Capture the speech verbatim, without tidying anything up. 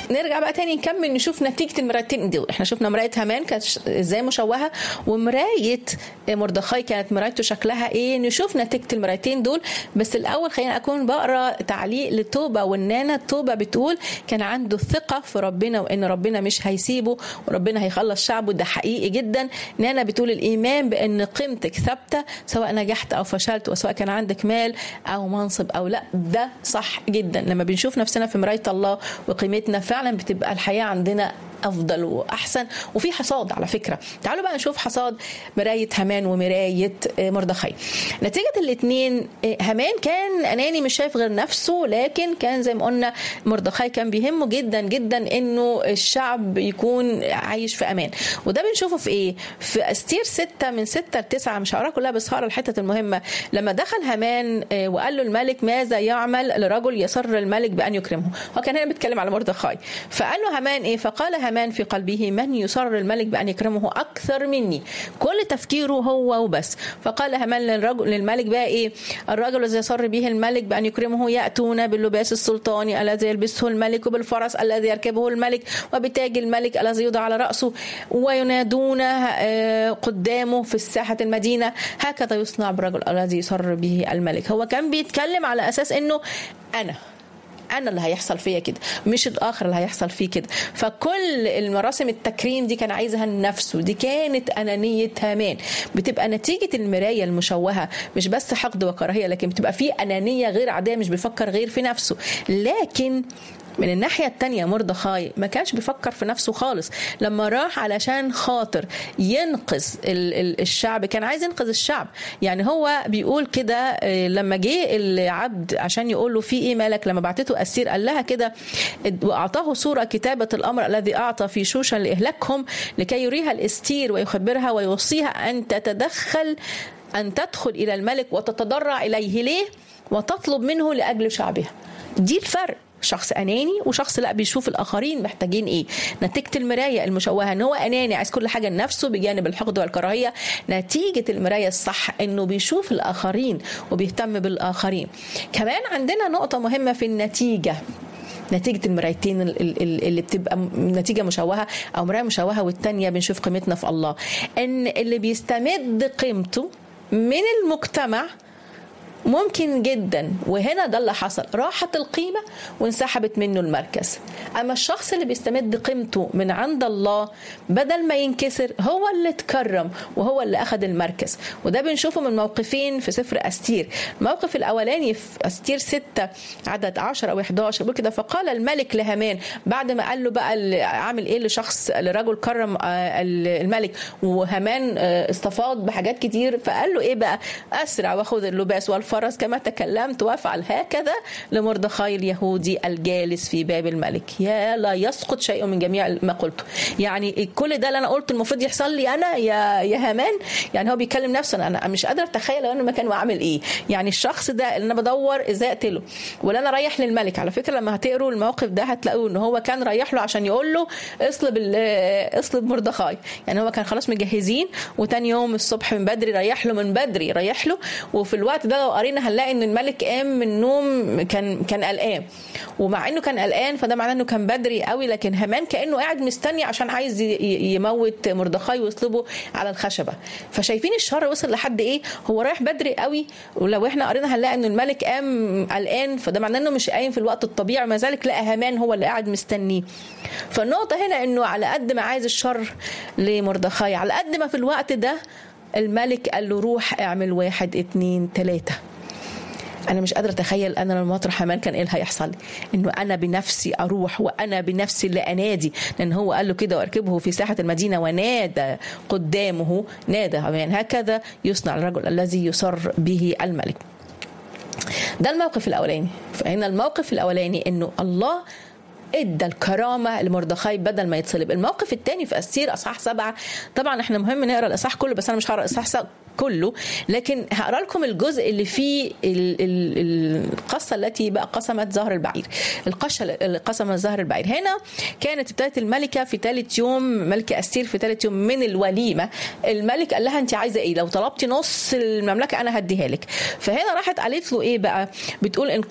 نرجع بقى تاني نكمل نشوف نتيجة المرايتين دول. احنا شفنا مراية هامان كانت ازاي مشوهة، ومراية مردخاي كانت مرايته شكلها ايه. نشوف نتيجة المرايتين دول. بس الاول خلينا اكون بقرا تعليق لتوبة والنانا. توبة بتقول كان عنده ثقة في ربنا وان ربنا مش هيسيبه وربنا هيخلص شعبه، ده حقيقي جدا. نانا بتقول الايمان بان قيمتك ثابتة سواء نجحت او فشلت، وسواء كان عندك مال او منصب او لا، ده صح جدا. لما بنشوف نفسنا في مراية الله وقيمتنا فعلا بتبقى الحياة عندنا أفضل وأحسن. وفي حصاد على فكرة. تعالوا بقى نشوف حصاد مراية هامان ومراية مردخاي. نتيجة الاثنين، هامان كان أناني مش شايف غير نفسه، لكن كان زي ما قلنا مردخاي كان بيهمه جدا جدا إنه الشعب يكون عايش في أمان. وده بنشوفه في إيه؟ في أستير ستة من ستة لتسعة، مش هقرأ كلها بس هقرأ الحتة المهمة. لما دخل هامان وقال له الملك ماذا يعمل لرجل يسر الملك بأن يكرمه. هو كان هنا بيتكلم على مردخاي. فقال له هامان إيه؟ فقال هامان في قلبه من يسر الملك بأن يكرمه أكثر مني. كل تفكيره هو وبس. فقال هامان للرجل للملك بقى إيه؟ الرجل الذي يسر به الملك بأن يكرمه يأتون باللباس السلطاني الذي يلبسه الملك، وبالفرس الذي يركبه الملك، وبتاج الملك الذي يوضع على رأسه، وينادون قدامه في الساحة المدينة هكذا يصنع بالرجل الذي يسر به الملك. هو كان بيتكلم على أساس إنه أنا أنا اللي هيحصل فيا كده، مش الآخر اللي هيحصل فيه كده. فكل المراسم التكريم دي كان عايزها لنفسه. دي كانت أنانية هامان. بتبقى نتيجة المراية المشوهة مش بس حقد وكراهية، لكن بتبقى فيه أنانية غير عادية، مش بيفكر غير في نفسه. لكن من الناحية التانية مردخاي ما كانش بيفكر في نفسه خالص. لما راح علشان خاطر ينقذ الشعب، كان عايز ينقذ الشعب. يعني هو بيقول كده لما جه العبد عشان يقول له في ايه مالك، لما بعتته أستير قال لها كده وأعطاه صورة كتابة الأمر الذي أعطى في شوشن لإهلاكهم لكي يريها الأستير ويخبرها ويوصيها أن تتدخل أن تدخل إلى الملك وتتضرع إليه ليه وتطلب منه لأجل شعبها. دي الفرق. شخص أناني وشخص لا بيشوف الآخرين محتاجين إيه. نتيجة المراية المشوهة إن هو أناني عايز كل حاجة لنفسه بجانب الحقد والكراهية. نتيجة المراية الصح إنه بيشوف الآخرين وبيهتم بالآخرين. كمان عندنا نقطة مهمة في النتيجة. نتيجة المرايتين اللي بتبقى نتيجة مشوهة أو مراية مشوهة والتانية بنشوف قيمتنا في الله، إن اللي بيستمد قيمته من المجتمع ممكن جدا، وهنا ده اللي حصل، راحت القيمة وانسحبت منه المركز. أما الشخص اللي بيستمد قيمته من عند الله بدل ما ينكسر هو اللي اتكرم وهو اللي أخذ المركز. وده بنشوفه من موقفين في سفر أستير. الموقف الأولاني في أستير ستة عدد عشر أو إحدى عشر بيقول كده فقال الملك لهامان بعد ما قال له بقى عامل إيه لشخص لرجل كرم الملك، وهامان استفاض بحاجات كتير، فقال له إيه بقى أسرع وأخذ اللباس والفرس فرس كما تكلمت وافعل هكذا لمردخاي اليهودي الجالس في باب الملك. يا لا يسقط شيء من جميع ما قلته. يعني كل ده اللي انا قلت المفروض يحصل لي انا يا يا هامان. يعني هو بيكلم نفسه. انا مش قادر اتخيل لو انا مكانه اعمل ايه. يعني الشخص ده اللي انا بدور ازاي اقتله ولا انا رايح للملك. على فكره لما هتقروا الموقف ده هتلاقوا ان هو كان رايح له عشان يقول له اصلب اصلب مردخاي. يعني هو كان خلاص مجهزين، وتاني يوم الصبح من بدري رايح له من بدري رايح له. وفي الوقت ده لو قرينا هنلاقي ان الملك قام من النوم كان كان قلقان، ومع انه كان قلقان فده معناه انه كان بدري قوي. لكن هامان كانه قاعد مستني عشان عايز يموت مردخاي ويصلبه على الخشبه. فشايفين الشر وصل لحد ايه. هو رايح بدري قوي، ولو احنا قرينا هنلاقي ان الملك قام قلقان، فده معناه انه مش قايم في الوقت الطبيعي. ما ذلك لقى هامان هو اللي قاعد مستنيه. فالنقطه هنا انه على قد ما عايز الشر لمردخاي، على قد ما في الوقت ده الملك قال له روح اعمل واحد اتنين تلاته. أنا مش قادرة أتخيل أنا لما مطرح هامان كان إيه اللي هيحصل لي. إنه أنا بنفسي أروح وأنا بنفسي اللي أنادي، لأن هو قال له كده وأركبه في ساحة المدينة ونادى قدامه نادى هامان هكذا يصنع الرجل الذي يسر به الملك. ده الموقف الأولاني. فهنا الموقف الأولاني إنه الله ادى الكرامه لمردخاي بدل ما يتصلب. الموقف الثاني في أستير اصحاح سبعة. طبعا احنا مهم نقرا الاصحاح كله، بس انا مش هقرا الاصحاح كله، لكن هقرا لكم الجزء اللي فيه القصه التي بقى قسمت زهر البعير. القشه اللي قسمت زهر البعير هنا كانت ابتدت الملكه في ثالث يوم، ملكه أستير في ثالث يوم من الوليمه. الملك قال لها انت عايزه ايه؟ لو طلبتي نص المملكه انا هديها لك. فهنا راحت قالت له ايه بقى، بتقول ان